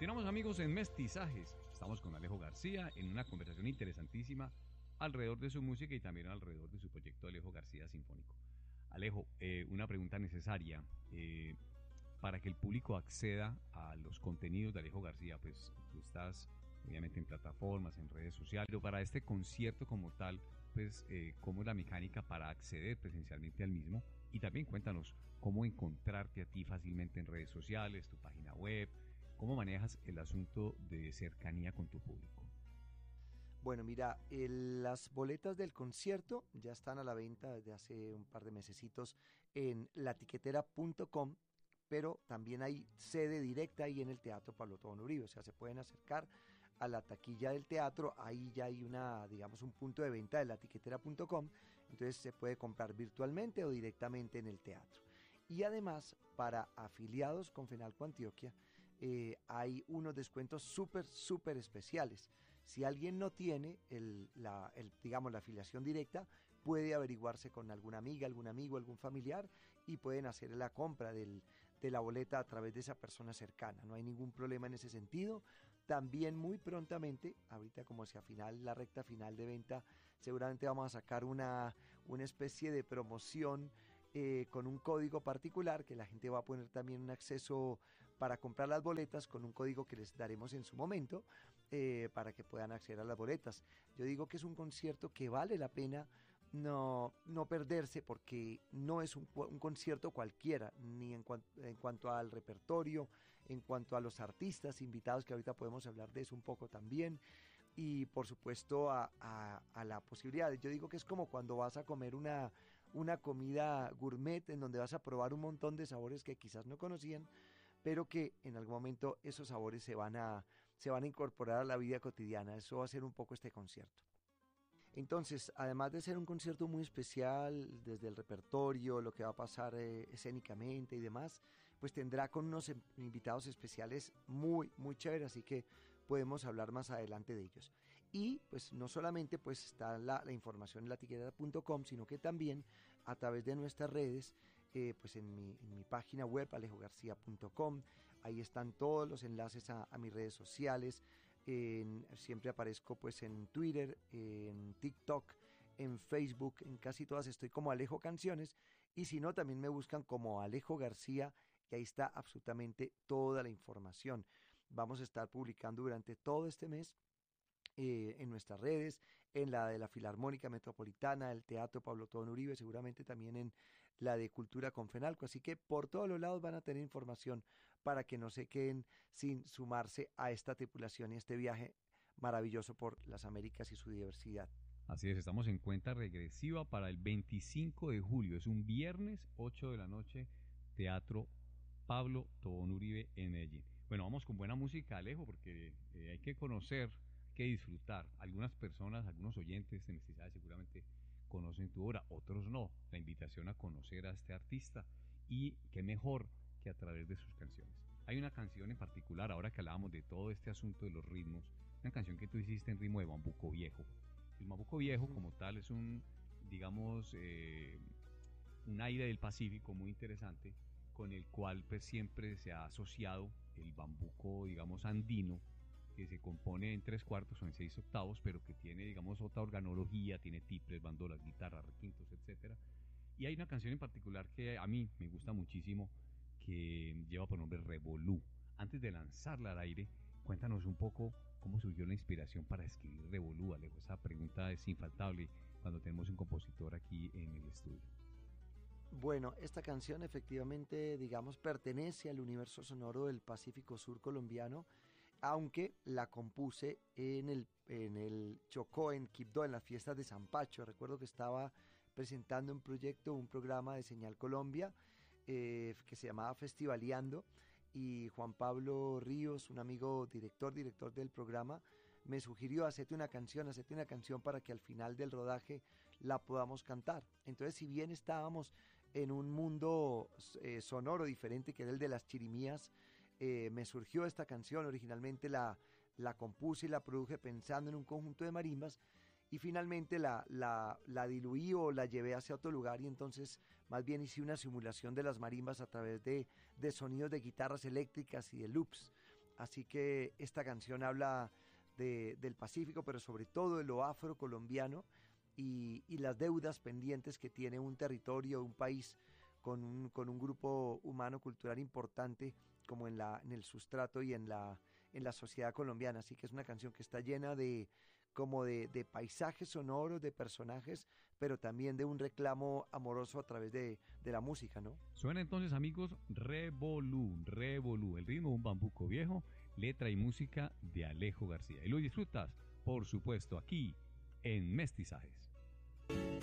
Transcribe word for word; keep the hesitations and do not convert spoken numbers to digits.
Continuamos, amigos, en Mestizajes. Estamos con Alejo García en una conversación interesantísima alrededor de su música y también alrededor de su proyecto Alejo García Sinfónico. Alejo, eh, una pregunta necesaria. Eh, para que el público acceda a los contenidos de Alejo García, pues tú estás obviamente en plataformas, en redes sociales, pero para este concierto como tal, pues eh, cómo es la mecánica para acceder presencialmente al mismo, y también cuéntanos cómo encontrarte a ti fácilmente en redes sociales, tu página web, cómo manejas el asunto de cercanía con tu público. Bueno, mira, el, las boletas del concierto ya están a la venta desde hace un par de mesecitos en latiquetera punto com, pero también hay sede directa ahí en el Teatro Pablo Tobón Uribe, o sea, se pueden acercar a la taquilla del teatro, ahí ya hay una, digamos, un punto de venta de latiquetera punto com, entonces se puede comprar virtualmente o directamente en el teatro. Y además, para afiliados con FENALCO Antioquia, eh, hay unos descuentos súper, súper especiales. Si alguien no tiene, el, la, el, digamos, la afiliación directa, puede averiguarse con alguna amiga, algún amigo, algún familiar y pueden hacer la compra del, de la boleta a través de esa persona cercana. No hay ningún problema en ese sentido. También muy prontamente, ahorita como hacia final, la recta final de venta, seguramente vamos a sacar una, una especie de promoción Eh, con un código particular que la gente va a poner también un acceso para comprar las boletas con un código que les daremos en su momento eh, para que puedan acceder a las boletas. Yo digo que es un concierto que vale la pena no, no perderse porque no es un, un concierto cualquiera, ni en, cuan, en cuanto al repertorio, en cuanto a los artistas invitados, que ahorita podemos hablar de eso un poco también, y por supuesto a, a, a la posibilidad. Yo digo que es como cuando vas a comer una, una comida gourmet en donde vas a probar un montón de sabores que quizás no conocían, pero que en algún momento esos sabores se van a, se van a incorporar a la vida cotidiana. Eso va a ser un poco este concierto. Entonces, además de ser un concierto muy especial, desde el repertorio, lo que va a pasar eh, escénicamente y demás, pues tendrá con unos invitados especiales muy, muy chéveres, así que podemos hablar más adelante de ellos. Y pues no solamente pues está la, la información en latiquetera punto com, sino que también a través de nuestras redes, eh, pues en mi, en mi página web alejo garcía punto com, ahí están todos los enlaces a, a mis redes sociales. En, siempre aparezco pues en Twitter, en TikTok, en Facebook, en casi todas estoy como Alejo Canciones, y si no también me buscan como Alejo García y ahí está absolutamente toda la información. Vamos a estar publicando durante todo este mes Eh, en nuestras redes, en la de la Filarmónica Metropolitana, el Teatro Pablo Tobón Uribe, seguramente también en la de Cultura con FENALCO, así que por todos los lados van a tener información para que no se queden sin sumarse a esta tripulación y este viaje maravilloso por las Américas y su diversidad. Así es, estamos en cuenta regresiva para el veinticinco de julio, es un viernes, ocho de la noche, Teatro Pablo Tobón Uribe en Medellín. Bueno, vamos con buena música, Alejo, porque eh, hay que conocer, hay que disfrutar. Algunas personas, algunos oyentes de Mestizajes seguramente conocen tu obra, otros no. La invitación a conocer a este artista, y qué mejor que a través de sus canciones. Hay una canción en particular, ahora que hablábamos de todo este asunto de los ritmos, una canción que tú hiciste en ritmo de bambuco viejo. El bambuco viejo como tal es un, digamos, eh, un aire del Pacífico muy interesante, con el cual pues siempre se ha asociado el bambuco, digamos, andino, que se compone en tres cuartos o en seis octavos, pero que tiene, digamos, otra organología, tiene tiples, bandolas, guitarras, requintos, etcétera. Y hay una canción en particular que a mí me gusta muchísimo, que lleva por nombre Revolú. Antes de lanzarla al aire, cuéntanos un poco cómo surgió la inspiración para escribir Revolú, Alejo. Esa pregunta es infaltable cuando tenemos un compositor aquí en el estudio. Bueno, esta canción efectivamente, digamos, pertenece al universo sonoro del Pacífico Sur colombiano, aunque la compuse en el, en el Chocó, en Quibdó, en las fiestas de San Pacho. Recuerdo que estaba presentando un proyecto, un programa de Señal Colombia, eh, que se llamaba Festivaleando, y Juan Pablo Ríos, un amigo director, director del programa, me sugirió: hacete una canción, hacete una canción para que al final del rodaje la podamos cantar. Entonces, si bien estábamos en un mundo eh, sonoro diferente, que era el de las chirimías, eh, me surgió esta canción. Originalmente la, la compuse y la produje pensando en un conjunto de marimbas, y finalmente la, la, la diluí o la llevé hacia otro lugar, y entonces más bien hice una simulación de las marimbas a través de, de sonidos de guitarras eléctricas y de loops. Así que esta canción habla de, del Pacífico, pero sobre todo de lo afrocolombiano y, y las deudas pendientes que tiene un territorio, un país con un, con un grupo humano cultural importante como en, la, en el sustrato y en la, en la sociedad colombiana. Así que es una canción que está llena de como de, de paisajes sonoros, de personajes, pero también de un reclamo amoroso a través de, de la música, ¿no? Suena entonces, amigos, Revolú, Revolú, el ritmo de un bambuco viejo, letra y música de Alejo García. Y lo disfrutas, por supuesto, aquí en Mestizajes.